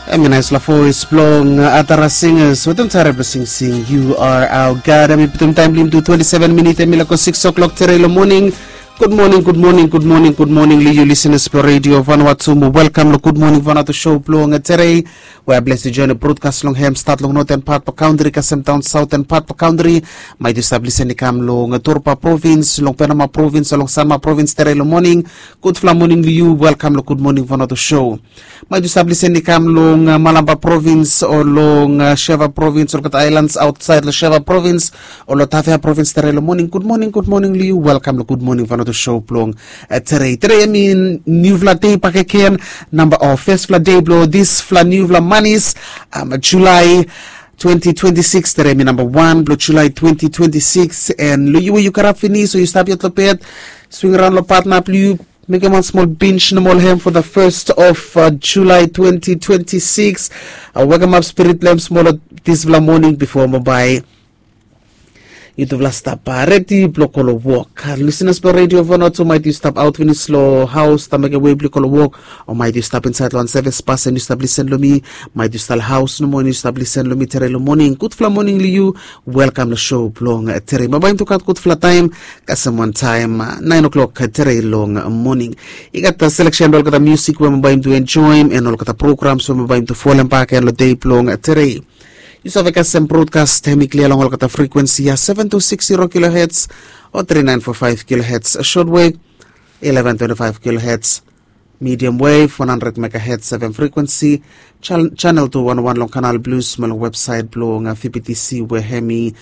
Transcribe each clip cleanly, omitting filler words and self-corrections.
Eminas la voice blong atara singers with them terrible sing you are our God. I mean time lim to 27 minutes and milako 6 o'clock today in the morning. Good morning, good morning, good morning, good morning, you listeners for Radio Vanuatu. Welcome to Good Morning Vanuatu Show blong today. We are blessed to join the broadcast long hem start long northern part pa country kasem town southern part pa country. May establish ni kam long Turpa province, long Panama province, long Sama province today in the morning. Good fla morning you. Welcome to Good Morning Vanuatu Show. May establish ni kam long Malamba province or long Sheva province or kat islands outside the Sheva province or Lotavia province today in the morning. Good morning you. Welcome to Good Morning Vanuatu Show plong today I mean new vla day pakeken number of first vla day blow this vla new vla manis July 2026 today I mean number 1 blow July 2026 and you can finish so you stop your lopet swing around lopat na you make a one small bench no more hem for the 1st of July 2026 welcome up spirit lamp small this vla morning before mobile you do stop ready block or walk. Listeners for Radio Vanuatu, might you stop out when you slow house to make a way block or walk, or might you stop inside one service pass and you stop listen to me, might you start house no morning, you stop listen to me terelo morning, good fla morning you, welcome the show long tere. Mabayin to cut good fla time, kasaman time 9 o'clock tere long morning. You got the selection all got the music when mabayin to enjoy and all got the programs when mabayin to fall and back and the day long tere. You saw the broadcast chemically along all the frequency 7260 kHz or 3945 kHz shortwave, 1125 kHz medium wave, 100 MHz 7 frequency, channel 211 long canal blues malong website blong VBTC wehemi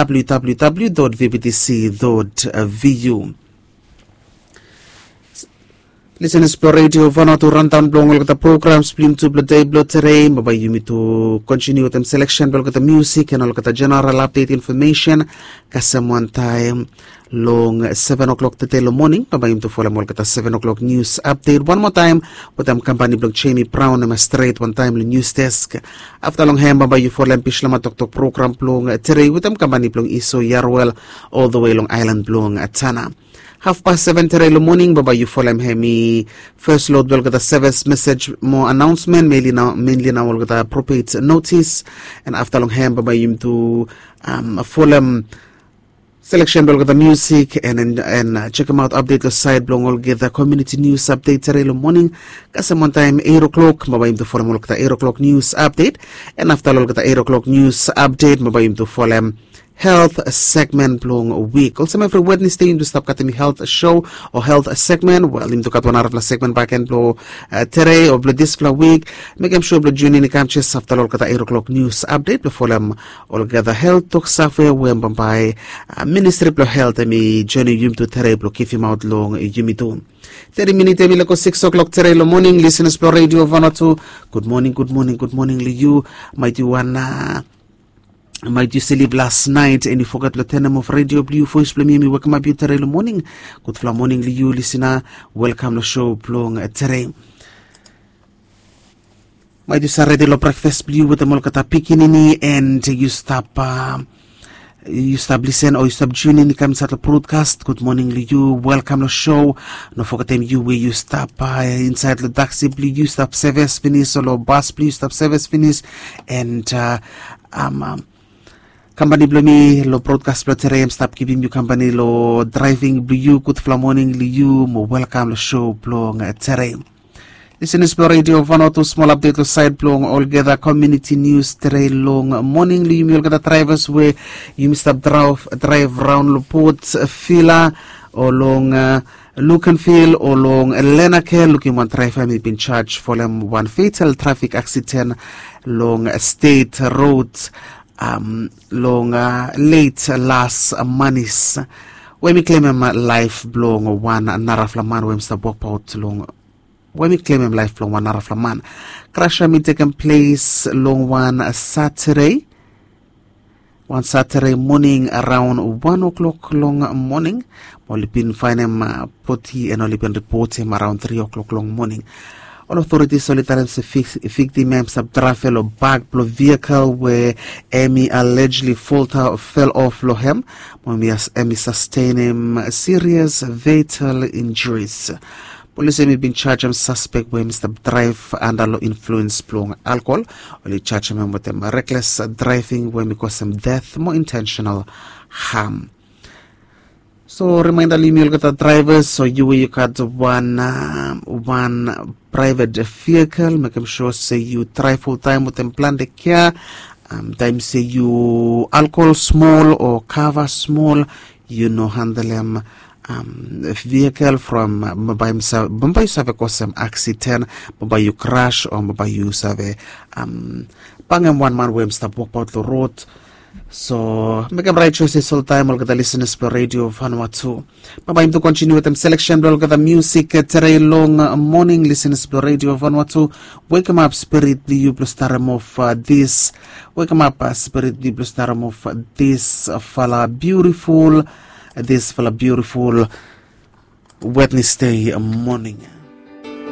www.vbtc.vu. Listeners for Radio Vanuatu rundown blong all the programs blim to day blow today mabay you to continue with them selection all the music and all the general update information kasam one time long 7 o'clock today in the morning mabay to follow all the 7 o'clock news update one more time with them company blog Jamie Brown and straight one time the news desk after long ham mabay you follow pishlama tok program blong today with them company blong Iso Yarwell all the way long island blong Tana. 7:30 today in the morning, baba you follow hemi first load will get the service message more announcement mainly now will get the appropriate notice and after long ham baba you to follow selection will get the music and check them out update the site blong will get the community news update today in the morning kasi one time 8 o'clock baba you to follow will get the 8 o'clock news update and after will get the 8 o'clock news update baba you to follow health segment blong week. Also every Wednesday into stop katimi health show or health segment. Well into kat one araf la segment back end blow today or blow this fla week. Make them sure blow juni ni kamches after all kata 8 o'clock news update before them all gather health talk software when by ministry blow health mi journey yum to today blow keep him out long yumi to 30 minutes milako 6 o'clock today in the morning. Listeners for Radio Vanuatu. Good morning you might you wanna might you sleep last night and you forgot the tenor of Radio Blue voice play me welcome up you today in the morning. Good fla morning you listener. Welcome to show plong today. Might you start ready lo breakfast blue with the molkata pikinini and you stop listen or you stop tuning in comes at the broadcast. Good morning you. Welcome to show. No forget them you where you stop inside the taxi blue you stop service finish or bus blue stop service finish and company blow me lo broadcast blow today stop giving you company lo driving blue you good fla morning you mo welcome to show blong today. Listeners for Radio Vanuatu small update to side blong all gather community news today long morning you will get the drivers where you must drive round lo port fila or long look and feel or long Lenake looking one driver may been charged for them one fatal traffic accident long state road long late last manis when we claim him life blong one naraflaman when stop walk out long when we claim him life blong one naraflaman crash may taken place long one Saturday morning around 1 o'clock long morning only been find him potty and only been report him around 3 o'clock long morning. All authorities solitary victim of travel or bag blow vehicle where Amy allegedly fell off Lohem. Amy sustained him serious fatal injuries. Police may been charged suspect with Mr. Drive under low influence blowing alcohol. Only charge him with reckless driving when because of death, more intentional harm. So reminder email the drivers, so you got one private vehicle, make them sure say you try full time with them plan the care. Time say you alcohol small or cover small, you know handle them vehicle from by himself cause some accident, by you crash or by you have bang one man when stop walk out the road. So make them right choices all time. I'll get the listeners per radio Vanuatu. Bye to continue with them selection. We'll get the music today long morning listeners per radio Vanuatu. Wake 'em up spirit the you plus taram of this. Wake 'em up spirit the plus taram of this fella beautiful. This fella beautiful Wednesday morning.